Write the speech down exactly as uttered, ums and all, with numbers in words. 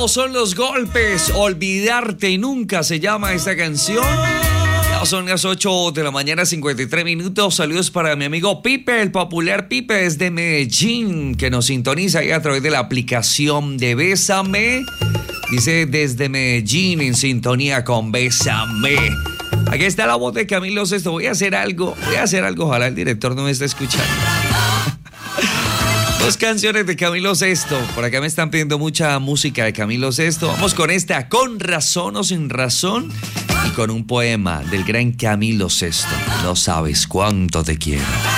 Pesados son los golpes, olvidarte nunca se llama esta canción. Ya son las ocho de la mañana, cincuenta y tres minutos. Saludos para mi amigo Pipe, el popular Pipe desde Medellín, que nos sintoniza ahí a través de la aplicación de Bésame. Dice desde Medellín en sintonía con Bésame. Aquí está la voz de Camilo Sesto. Voy a hacer algo, voy a hacer algo, ojalá el director no me esté escuchando. Dos canciones de Camilo Sesto. Por acá me están pidiendo mucha música de Camilo Sesto. Vamos con esta, Con razón o sin razón, y con un poema del gran Camilo Sesto. No sabes cuánto te quiero.